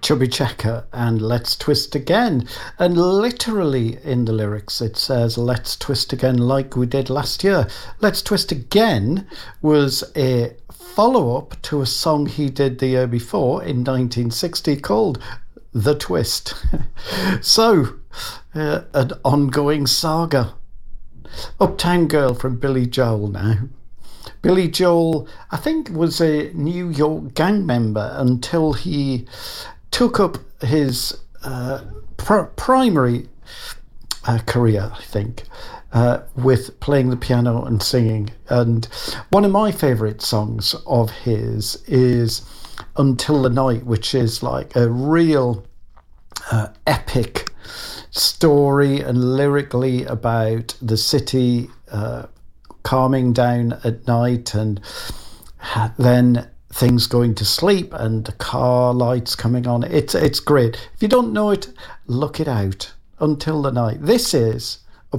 Chubby Checker and Let's Twist Again. And literally in the lyrics it says, let's twist again like we did last year. Let's Twist Again was a follow-up to a song he did the year before in 1960 called The Twist. So, an ongoing saga. Uptown Girl from Billy Joel now. Billy Joel, I think, was a New York gang member until he took up his primary career, I think, with playing the piano and singing. And one of my favourite songs of his is Until the Night, which is like a real epic story and lyrically about the city calming down at night and then things going to sleep and the car lights coming on. It's great. If you don't know it, look it out. Until the Night. This is